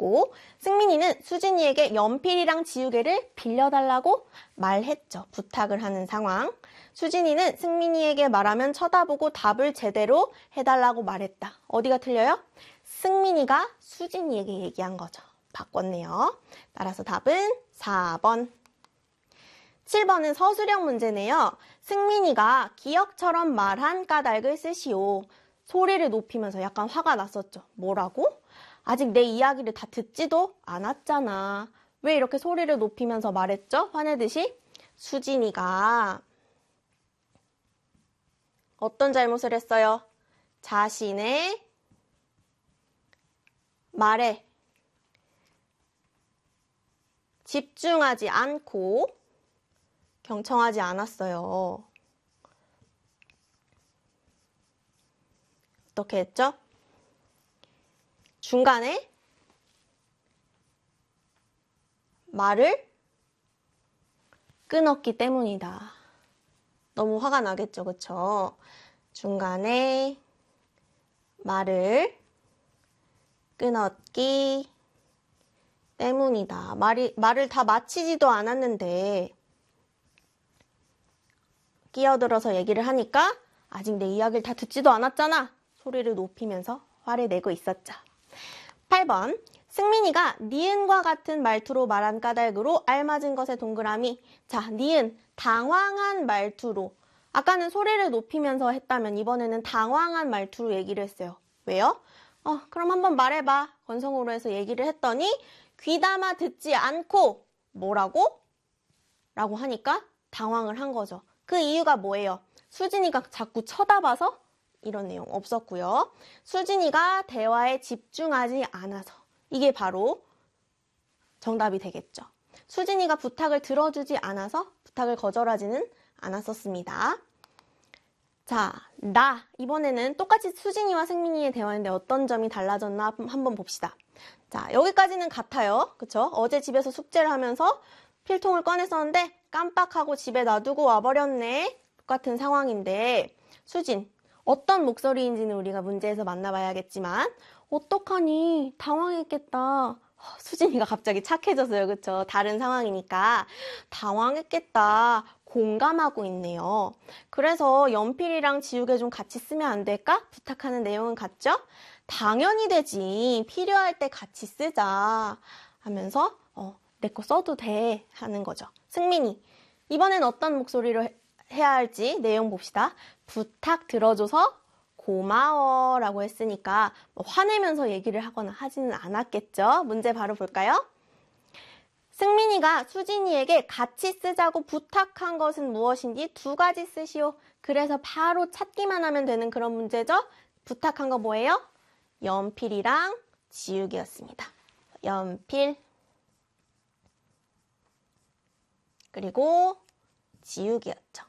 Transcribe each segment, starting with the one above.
했고, 승민이는 수진이에게 연필이랑 지우개를 빌려달라고 말했죠. 부탁을 하는 상황. 수진이는 승민이에게 말하면 쳐다보고 답을 제대로 해달라고 말했다. 어디가 틀려요? 승민이가 수진이에게 얘기한 거죠. 바꿨네요. 따라서 답은 4번. 7번은 서술형 문제네요. 승민이가 기억처럼 말한 까닭을 쓰시오. 소리를 높이면서 약간 화가 났었죠. 뭐라고? 아직 내 이야기를 다 듣지도 않았잖아. 왜 이렇게 소리를 높이면서 말했죠? 화내듯이? 수진이가 어떤 잘못을 했어요? 자신의 말에 집중하지 않고 경청하지 않았어요. 어떻게 했죠? 중간에 말을 끊었기 때문이다. 너무 화가 나겠죠, 그쵸? 중간에 말을 끊었기 때문이다. 말을 다 마치지도 않았는데 끼어들어서 얘기를 하니까 아직 내 이야기를 다 듣지도 않았잖아. 소리를 높이면서 화를 내고 있었죠. 8번. 승민이가 니은과 같은 말투로 말한 까닭으로 알맞은 것의 동그라미. 자, 니은 당황한 말투로. 아까는 소리를 높이면서 했다면 이번에는 당황한 말투로 얘기를 했어요. 왜요? 그럼 한번 말해봐. 건성으로 해서 얘기를 했더니 귀담아 듣지 않고 뭐라고? 라고 하니까 당황을 한 거죠. 그 이유가 뭐예요? 수진이가 자꾸 쳐다봐서 이런 내용 없었고요. 수진이가 대화에 집중하지 않아서 이게 바로 정답이 되겠죠. 수진이가 부탁을 들어주지 않아서 부탁을 거절하지는 않았었습니다. 자, 이번에는 똑같이 수진이와 승민이의 대화인데 어떤 점이 달라졌나 한번 봅시다. 자, 여기까지는 같아요. 그쵸? 어제 집에서 숙제를 하면서 필통을 꺼냈었는데 깜빡하고 집에 놔두고 와버렸네. 똑같은 상황인데 수진, 어떤 목소리인지는 우리가 문제에서 만나봐야겠지만 어떡하니? 당황했겠다. 수진이가 갑자기 착해졌어요. 그쵸? 다른 상황이니까 당황했겠다. 공감하고 있네요. 그래서 연필이랑 지우개 좀 같이 쓰면 안 될까? 부탁하는 내용은 같죠? 당연히 되지. 필요할 때 같이 쓰자 하면서 내 거 써도 돼 하는 거죠. 승민이, 이번엔 어떤 목소리로 해야 할지 내용 봅시다. 부탁 들어줘서 고마워 라고 했으니까 화내면서 얘기를 하거나 하지는 않았겠죠. 문제 바로 볼까요? 승민이가 수진이에게 같이 쓰자고 부탁한 것은 무엇인지 2가지 쓰시오. 그래서 바로 찾기만 하면 되는 그런 문제죠. 부탁한 거 뭐예요? 연필이랑 지우개였습니다. 연필 그리고 지우개였죠.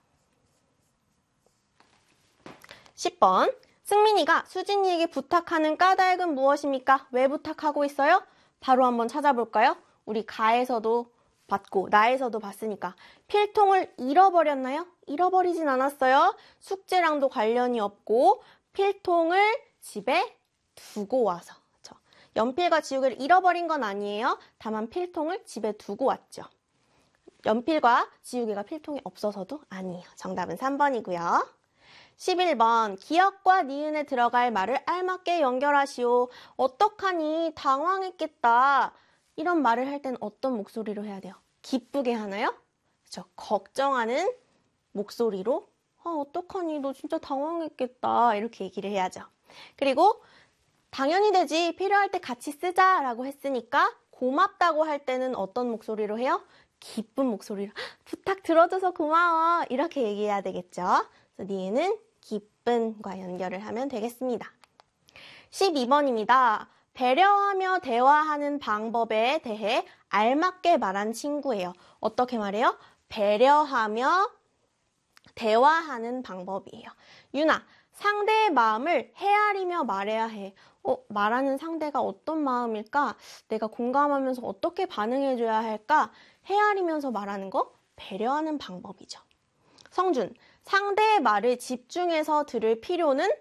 10번. 승민이가 수진이에게 부탁하는 까닭은 무엇입니까? 왜 부탁하고 있어요? 바로 한번 찾아볼까요? 우리 가에서도 봤고 나에서도 봤으니까 필통을 잃어버렸나요? 잃어버리진 않았어요. 숙제랑도 관련이 없고 필통을 집에 두고 와서. 그렇죠? 연필과 지우개를 잃어버린 건 아니에요. 다만 필통을 집에 두고 왔죠. 연필과 지우개가 필통에 없어서도 아니에요. 정답은 3번이고요. 11번. 기억과 니은에 들어갈 말을 알맞게 연결하시오. 어떡하니? 당황했겠다. 이런 말을 할 때는 어떤 목소리로 해야 돼요? 기쁘게 하나요? 그렇죠. 걱정하는 목소리로 어떡하니? 너 진짜 당황했겠다. 이렇게 얘기를 해야죠. 그리고 당연히 되지. 필요할 때 같이 쓰자라고 했으니까 고맙다고 할 때는 어떤 목소리로 해요? 기쁜 목소리로 부탁 들어줘서 고마워. 이렇게 얘기해야 되겠죠. 그래서 니은은 기쁜과 연결을 하면 되겠습니다. 12번입니다. 배려하며 대화하는 방법에 대해 알맞게 말한 친구예요. 어떻게 말해요? 배려하며 대화하는 방법이에요. 유나, 상대의 마음을 헤아리며 말해야 해. 말하는 상대가 어떤 마음일까? 내가 공감하면서 어떻게 반응해줘야 할까? 헤아리면서 말하는 거 배려하는 방법이죠. 성준, 상대의 말을 집중해서 들을 필요는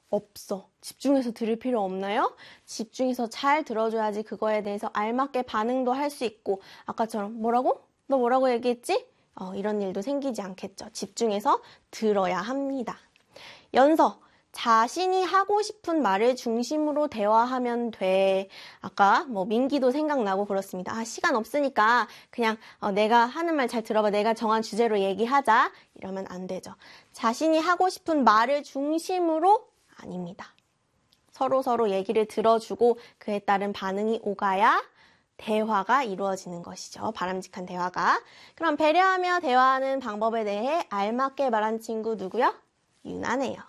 없어. 집중해서 들을 필요 없나요? 집중해서 잘 들어줘야지 그거에 대해서 알맞게 반응도 할 수 있고 아까처럼 뭐라고? 너 뭐라고 얘기했지? 이런 일도 생기지 않겠죠. 집중해서 들어야 합니다. 연서, 자신이 하고 싶은 말을 중심으로 대화하면 돼. 아까 민기도 생각나고 그렇습니다. 시간 없으니까 그냥 내가 하는 말 잘 들어봐. 내가 정한 주제로 얘기하자. 이러면 안 되죠. 자신이 하고 싶은 말을 중심으로 아닙니다. 서로 얘기를 들어주고 그에 따른 반응이 오가야 대화가 이루어지는 것이죠. 바람직한 대화가. 그럼 배려하며 대화하는 방법에 대해 알맞게 말한 친구 누구요? 유나네요.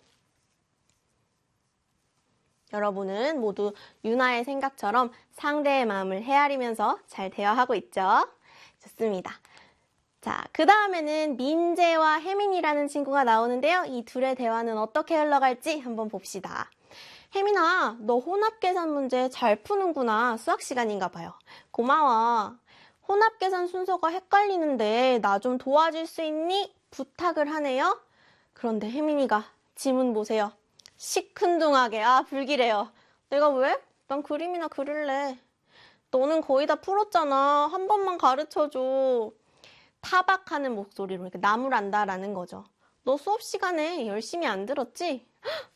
여러분은 모두 유나의 생각처럼 상대의 마음을 헤아리면서 잘 대화하고 있죠? 좋습니다. 자, 그 다음에는 민재와 혜민이라는 친구가 나오는데요. 이 둘의 대화는 어떻게 흘러갈지 한번 봅시다. 혜민아, 너 혼합계산 문제 잘 푸는구나. 수학 시간인가 봐요. 고마워. 혼합계산 순서가 헷갈리는데 나 좀 도와줄 수 있니? 부탁을 하네요. 그런데 혜민이가 지문 보세요. 시큰둥하게 불길해요. 내가 왜? 난 그림이나 그릴래. 너는 거의 다 풀었잖아. 한 번만 가르쳐줘. 타박하는 목소리로 이렇게 나무란다라는 거죠. 너 수업 시간에 열심히 안 들었지?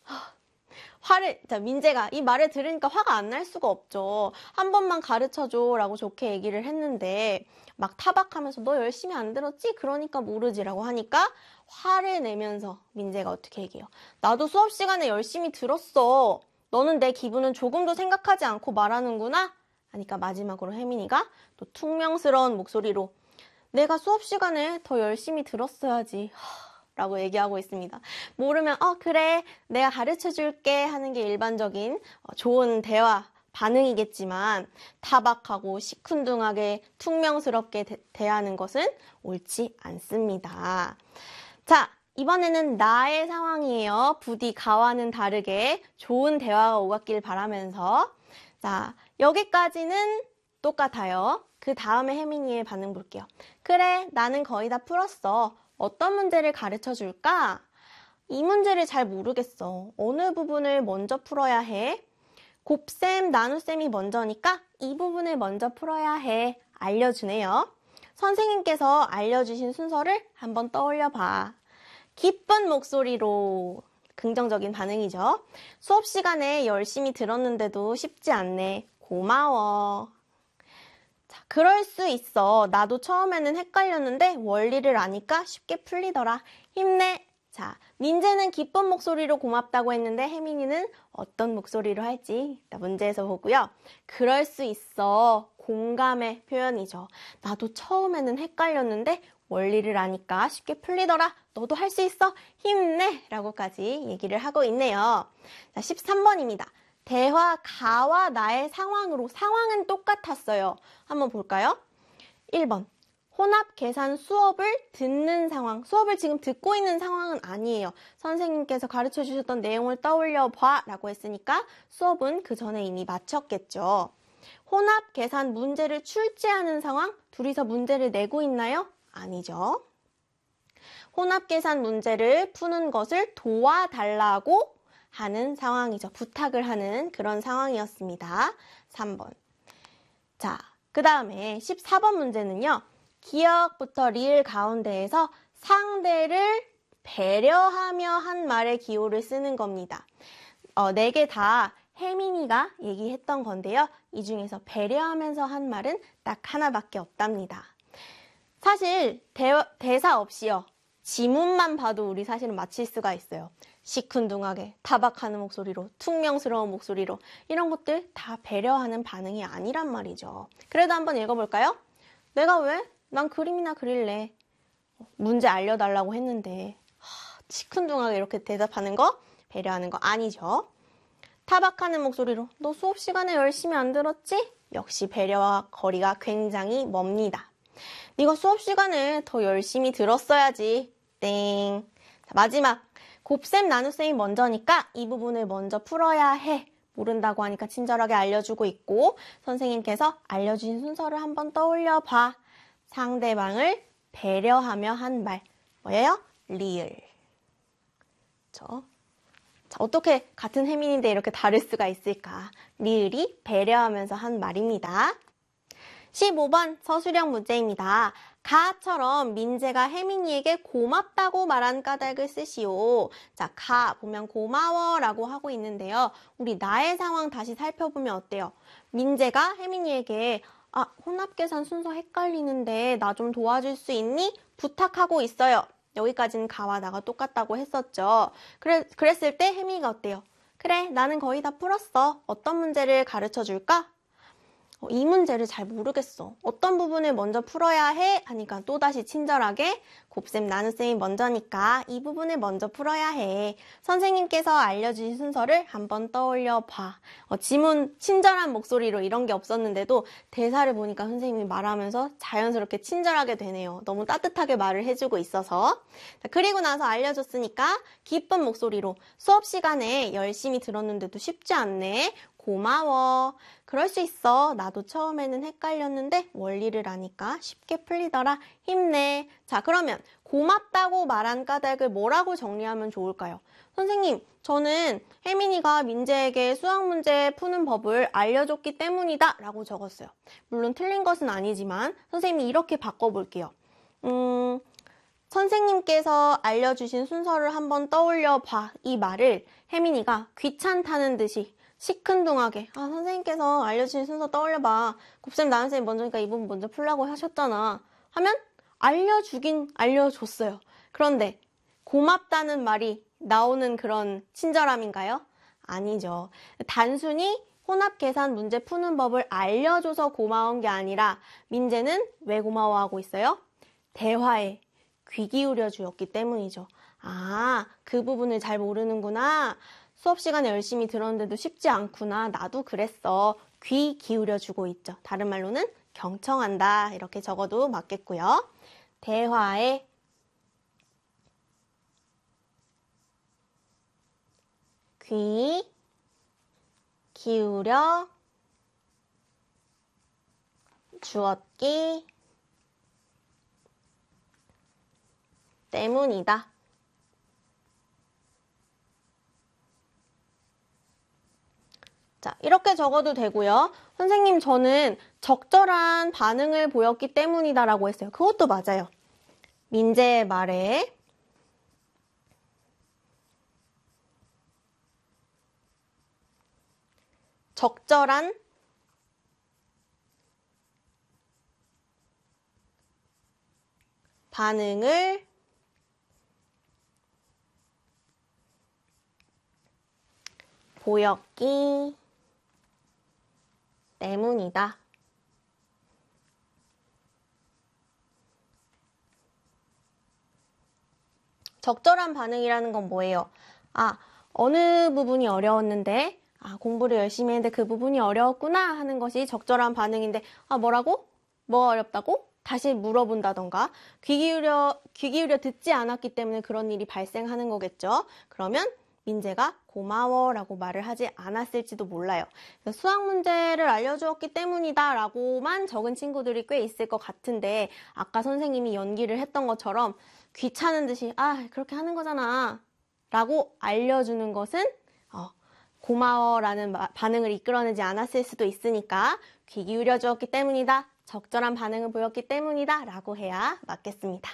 민재가 이 말을 들으니까 화가 안 날 수가 없죠. 한 번만 가르쳐줘 라고 좋게 얘기를 했는데 막 타박하면서 너 열심히 안 들었지? 그러니까 모르지라고 하니까 화를 내면서 민재가 어떻게 얘기해요? 나도 수업 시간에 열심히 들었어. 너는 내 기분은 조금도 생각하지 않고 말하는구나? 하니까 마지막으로 혜민이가 또 퉁명스러운 목소리로 내가 수업 시간에 더 열심히 들었어야지 라고 얘기하고 있습니다. 모르면 그래 내가 가르쳐줄게 하는 게 일반적인 좋은 대화 반응이겠지만 타박하고 시큰둥하게 퉁명스럽게 대하는 것은 옳지 않습니다. 자, 이번에는 나의 상황이에요. 부디 가와는 다르게 좋은 대화가 오갔길 바라면서 자, 여기까지는 똑같아요. 그 다음에 혜민이의 반응 볼게요. 그래, 나는 거의 다 풀었어. 어떤 문제를 가르쳐 줄까? 이 문제를 잘 모르겠어. 어느 부분을 먼저 풀어야 해? 곱셈, 나눗셈이 먼저니까 이 부분을 먼저 풀어야 해. 알려주네요. 선생님께서 알려주신 순서를 한번 떠올려 봐. 기쁜 목소리로 긍정적인 반응이죠. 수업 시간에 열심히 들었는데도 쉽지 않네. 고마워. 자, 그럴 수 있어. 나도 처음에는 헷갈렸는데 원리를 아니까 쉽게 풀리더라. 힘내. 자, 민재는 기쁜 목소리로 고맙다고 했는데 혜민이는 어떤 목소리로 할지 문제에서 보고요. 그럴 수 있어. 공감의 표현이죠. 나도 처음에는 헷갈렸는데 원리를 아니까 쉽게 풀리더라. 너도 할 수 있어. 힘내. 라고까지 얘기를 하고 있네요. 자, 13번입니다. 대화 가와 나의 상황으로 상황은 똑같았어요. 한번 볼까요? 1번. 혼합 계산 수업을 듣는 상황. 수업을 지금 듣고 있는 상황은 아니에요. 선생님께서 가르쳐 주셨던 내용을 떠올려 봐 라고 했으니까 수업은 그 전에 이미 마쳤겠죠. 혼합 계산 문제를 출제하는 상황. 둘이서 문제를 내고 있나요? 아니죠. 혼합 계산 문제를 푸는 것을 도와달라고 하는 상황이죠. 부탁을 하는 그런 상황이었습니다. 3번. 자, 그 다음에 14번 문제는요. 기억부터 리을 가운데에서 상대를 배려하며 한 말의 기호를 쓰는 겁니다. 4개 다 혜민이가 얘기했던 건데요. 이 중에서 배려하면서 한 말은 딱 하나밖에 없답니다. 사실 대사 없이요. 지문만 봐도 우리 사실은 맞힐 수가 있어요. 시큰둥하게, 타박하는 목소리로, 퉁명스러운 목소리로 이런 것들 다 배려하는 반응이 아니란 말이죠. 그래도 한번 읽어볼까요? 내가 왜? 난 그림이나 그릴래. 문제 알려달라고 했는데 시큰둥하게 이렇게 대답하는 거 배려하는 거 아니죠. 타박하는 목소리로 너 수업 시간에 열심히 안 들었지? 역시 배려와 거리가 굉장히 멉니다. 네가 수업 시간에 더 열심히 들었어야지. 땡. 자, 마지막. 곱셈 나눗셈이 먼저니까 이 부분을 먼저 풀어야 해. 모른다고 하니까 친절하게 알려주고 있고 선생님께서 알려주신 순서를 한번 떠올려 봐. 상대방을 배려하며 한 말. 뭐예요? 리을. 자, 어떻게 같은 혜민인데 이렇게 다를 수가 있을까? 리을이 배려하면서 한 말입니다. 15번 서술형 문제입니다. 가처럼 민재가 혜민이에게 고맙다고 말한 까닭을 쓰시오. 자, 가 보면 고마워라고 하고 있는데요. 우리 나의 상황 다시 살펴보면 어때요? 민재가 혜민이에게 혼합계산 순서 헷갈리는데 나 좀 도와줄 수 있니? 부탁하고 있어요. 여기까지는 가와 나가 똑같다고 했었죠. 그랬을 때 혜민이가 어때요? 그래, 나는 거의 다 풀었어. 어떤 문제를 가르쳐 줄까? 이 문제를 잘 모르겠어. 어떤 부분을 먼저 풀어야 해? 하니까 또다시 친절하게 곱셈 나눗셈이 먼저니까 이 부분을 먼저 풀어야 해. 선생님께서 알려주신 순서를 한번 떠올려 봐. 지문 친절한 목소리로 이런 게 없었는데도 대사를 보니까 선생님이 말하면서 자연스럽게 친절하게 되네요. 너무 따뜻하게 말을 해주고 있어서. 자, 그리고 나서 알려줬으니까 기쁜 목소리로 수업 시간에 열심히 들었는데도 쉽지 않네. 고마워. 그럴 수 있어. 나도 처음에는 헷갈렸는데 원리를 아니까 쉽게 풀리더라. 힘내. 자, 그러면 고맙다고 말한 까닭을 뭐라고 정리하면 좋을까요? 선생님, 저는 혜민이가 민재에게 수학 문제 푸는 법을 알려줬기 때문이다 라고 적었어요. 물론 틀린 것은 아니지만 선생님이 이렇게 바꿔볼게요. 선생님께서 알려주신 순서를 한번 떠올려 봐. 이 말을 혜민이가 귀찮다는 듯이 시큰둥하게 선생님께서 알려주신 순서 떠올려봐. 곱셈 나눗셈이 먼저니까 이 부분 먼저 풀라고 하셨잖아. 하면 알려주긴 알려줬어요. 그런데 고맙다는 말이 나오는 그런 친절함인가요? 아니죠. 단순히 혼합계산 문제 푸는 법을 알려줘서 고마운 게 아니라 민재는 왜 고마워하고 있어요? 대화에 귀 기울여 주었기 때문이죠. 그 부분을 잘 모르는구나. 수업 시간에 열심히 들었는데도 쉽지 않구나. 나도 그랬어. 귀 기울여주고 있죠. 다른 말로는 경청한다. 이렇게 적어도 맞겠고요. 대화에 귀 기울여 주었기 때문이다. 자, 이렇게 적어도 되고요. 선생님, 저는 적절한 반응을 보였기 때문이다 라고 했어요. 그것도 맞아요. 민재의 말에 적절한 반응을 보였기 때문이다. 적절한 반응이라는 건 뭐예요? 어느 부분이 어려웠는데 공부를 열심히 했는데 그 부분이 어려웠구나 하는 것이 적절한 반응인데 뭐라고? 뭐가 어렵다고? 다시 물어본다던가 귀 기울여 듣지 않았기 때문에 그런 일이 발생하는 거겠죠. 그러면 민재가 고마워 라고 말을 하지 않았을지도 몰라요. 수학 문제를 알려주었기 때문이다 라고만 적은 친구들이 꽤 있을 것 같은데 아까 선생님이 연기를 했던 것처럼 귀찮은 듯이 그렇게 하는 거잖아 라고 알려주는 것은 고마워 라는 반응을 이끌어내지 않았을 수도 있으니까 귀 기울여 주었기 때문이다. 적절한 반응을 보였기 때문이다 라고 해야 맞겠습니다.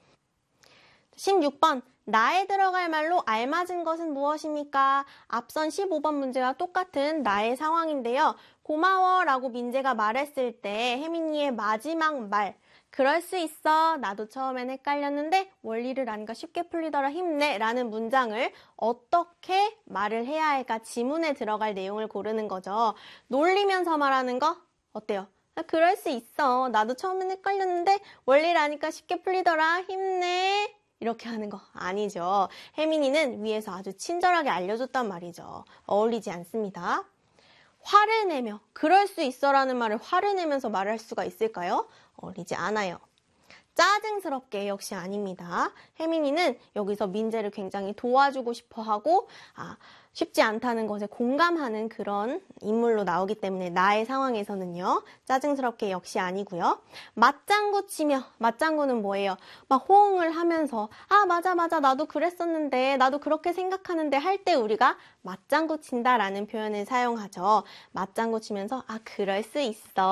16번 나에 들어갈 말로 알맞은 것은 무엇입니까? 앞선 15번 문제와 똑같은 나의 상황인데요. 고마워 라고 민재가 말했을 때 혜민이의 마지막 말 그럴 수 있어. 나도 처음엔 헷갈렸는데 원리를 아니까 쉽게 풀리더라. 힘내 라는 문장을 어떻게 말을 해야 할까? 지문에 들어갈 내용을 고르는 거죠. 놀리면서 말하는 거 어때요? 그럴 수 있어. 나도 처음엔 헷갈렸는데 원리를 아니까 쉽게 풀리더라. 힘내. 이렇게 하는 거 아니죠. 혜민이는 위에서 아주 친절하게 알려줬단 말이죠. 어울리지 않습니다. 화를 내며 그럴 수 있어라는 말을 화를 내면서 말할 수가 있을까요? 어울리지 않아요. 짜증스럽게 역시 아닙니다. 혜민이는 여기서 민재를 굉장히 도와주고 싶어 하고, 쉽지 않다는 것에 공감하는 그런 인물로 나오기 때문에 나의 상황에서는요, 짜증스럽게 역시 아니고요. 맞장구 치며, 맞장구는 뭐예요? 막 호응을 하면서, 맞아, 나도 그랬었는데, 나도 그렇게 생각하는데 할 때 우리가 맞장구 친다라는 표현을 사용하죠. 맞장구 치면서, 그럴 수 있어.